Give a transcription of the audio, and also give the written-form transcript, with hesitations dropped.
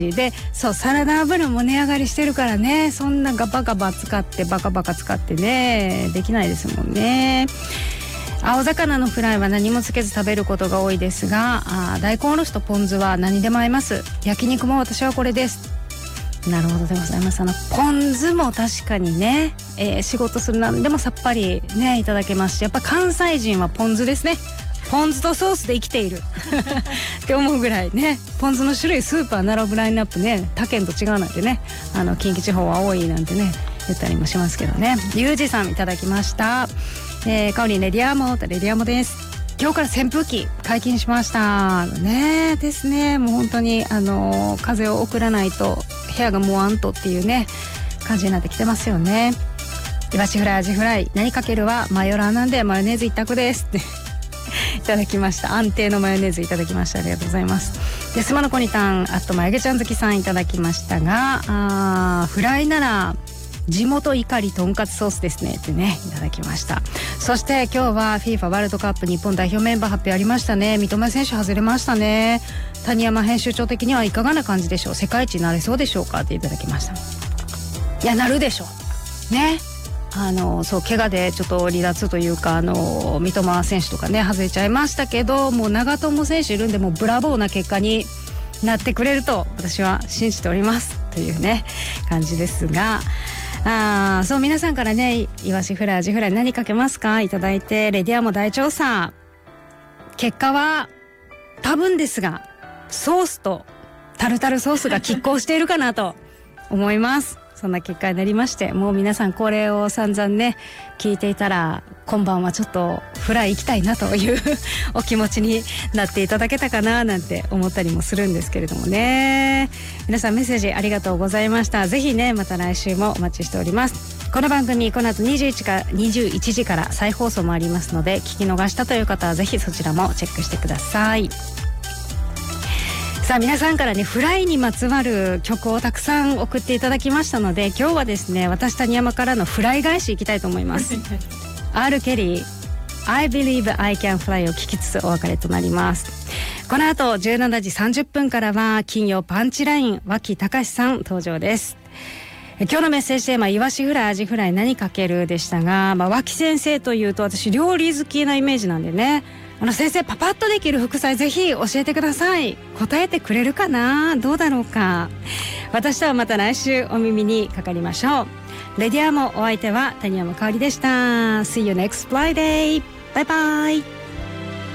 で、そうサラダ油も値上がりしてるからね、そんなガバガバ使ってバカバカ使ってねできないですもんね。青魚のフライは何もつけず食べることが多いですが、大根おろしとポン酢は何でも合います。焼肉も私はこれです。なるほどでございます。ポン酢も確かにね、仕事するなんでもさっぱりねいただけますし、やっぱ関西人はポン酢ですね。ポン酢とソースで生きているって思うぐらいね、ポン酢の種類スーパー並ぶラインナップね他県と違うなんてね、近畿地方は多いなんてね言ったりもしますけどね。ゆうじさんいただきました。かおりんレディアモです。今日から扇風機解禁しましたね。ですね、もう本当に風を送らないと部屋がもわんとっていうね感じになってきてますよね。イワシフライアジフライ何かけるはマヨラーなんでマヨネーズ一択ですっていただきました。安定のマヨネーズいただきました。ありがとうございます。でスマのコニタン眉毛ちゃん好きさんいただきましたが、フライなら地元怒りとんかつソースですねってねいただきました。そして今日は FIFA ワールドカップ日本代表メンバー発表ありましたね。三笘選手外れましたね。谷山編集長的にはいかがな感じでしょう。世界一になれそうでしょうかっていただきました。いやなるでしょうね。そう怪我でちょっと離脱というか三笘選手とかね外れちゃいましたけど、もう長友選手いるんでもうブラボーな結果になってくれると私は信じておりますというね感じですが、そう皆さんからねイワシフライアジフライ何かけますかいただいて、レディアも大調査結果は多分ですがソースとタルタルソースが拮抗しているかなと思います。そんな結果になりまして、もう皆さんこれを散々ね聞いていたら今晩はちょっとフライ行きたいなというお気持ちになっていただけたかななんて思ったりもするんですけれどもね。皆さんメッセージありがとうございました。ぜひねまた来週もお待ちしております。この番組この後21時から再放送もありますので、聞き逃したという方はぜひそちらもチェックしてください。さあ皆さんからねフライにまつわる曲をたくさん送っていただきましたので、今日はですね私谷山からのフライ返しいきたいと思いますR. ケリー I believe I can fly を聞きつつお別れとなります。この後17時30分からは金曜パンチライン脇隆さん登場です。今日のメッセージテーマイワシフライアジフライ何かけるでしたが、脇先生というと私料理好きなイメージなんでね、先生パパッとできる副菜ぜひ教えてください。答えてくれるかな、どうだろうか。私とはまた来週お耳にかかりましょう。レディアもお相手は谷山香織でした。 See you next Friday. バイバイ。